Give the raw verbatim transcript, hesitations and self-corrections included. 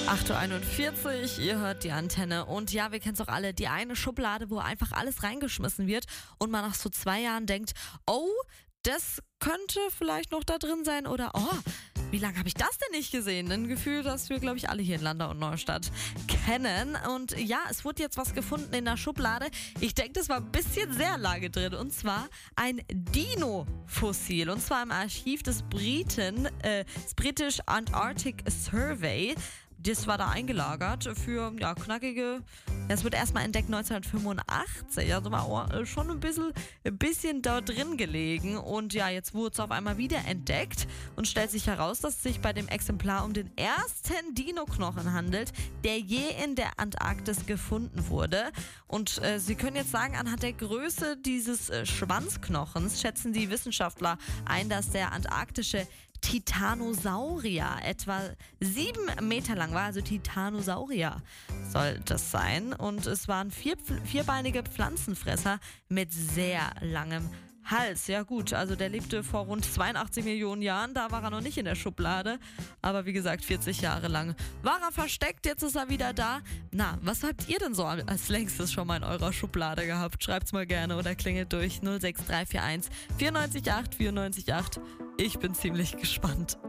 acht Uhr einundvierzig, ihr hört die Antenne und ja, wir kennen es auch alle, die eine Schublade, wo einfach alles reingeschmissen wird und man nach so zwei Jahren denkt, oh, das könnte vielleicht noch da drin sein oder oh, wie lange habe ich das denn nicht gesehen? Ein Gefühl, das wir, glaube ich, alle hier in Landau und Neustadt kennen. Und ja, es wurde jetzt was gefunden in der Schublade. Ich denke, das war ein bisschen sehr lange drin. Und zwar ein Dino-Fossil. Und zwar im Archiv des Briten, äh, das British Antarctic Survey. Das war da eingelagert für ja, knackige. Das wurde erstmal entdeckt neunzehnhundertfünfundachtzig. Also war auch schon ein bisschen, ein bisschen da drin gelegen. Und ja, jetzt wurde es auf einmal wieder entdeckt und stellt sich heraus, dass es sich bei dem Exemplar um den ersten Dino-Knochen handelt, der je in der Antarktis gefunden wurde. Und äh, Sie können jetzt sagen, anhand der Größe dieses äh, Schwanzknochens schätzen die Wissenschaftler ein, dass der antarktische Titanosaurier etwa sieben Meter lang war, also Titanosaurier soll das sein. Und es waren vier, vierbeinige Pflanzenfresser mit sehr langem Hals. Ja gut, also der lebte vor rund zweiundachtzig Millionen Jahren, da war er noch nicht in der Schublade. Aber wie gesagt, vierzig Jahre lang war er versteckt, jetzt ist er wieder da. Na, was habt ihr denn so als längstes schon mal in eurer Schublade gehabt? Schreibt's mal gerne oder klingelt durch null sechs drei vier eins vier neun acht vier neun acht. Ich bin ziemlich gespannt.